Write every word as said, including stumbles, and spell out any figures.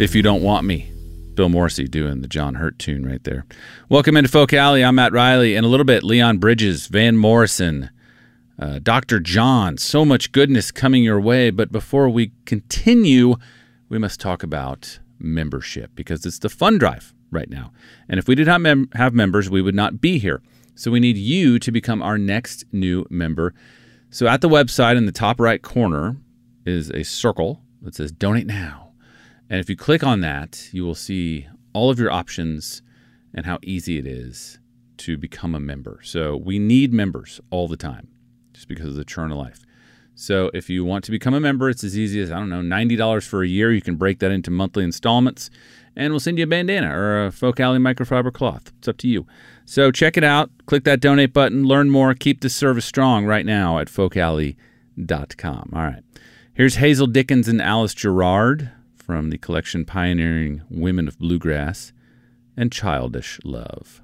If You Don't Want Me. Bill Morrissey doing the John Hurt tune right there. Welcome into Folk Alley. I'm Matt Riley. In a little bit, Leon Bridges, Van Morrison, uh, Doctor John. So much goodness coming your way. But before we continue, we must talk about membership because it's the fund drive right now. And if we did not mem- have members, we would not be here. So we need you to become our next new member. So at the website in the top right corner is a circle that says Donate Now. And if you click on that, you will see all of your options and how easy it is to become a member. So we need members all the time just because of the churn of life. So if you want to become a member, it's as easy as, I don't know, ninety dollars for a year. You can break that into monthly installments, and we'll send you a bandana or a Folk Alley microfiber cloth. It's up to you. So check it out. Click that donate button. Learn more. Keep this service strong right now at folk alley dot com. All right. Here's Hazel Dickens and Alice Gerrard from the collection Pioneering Women of Bluegrass and Childish Love.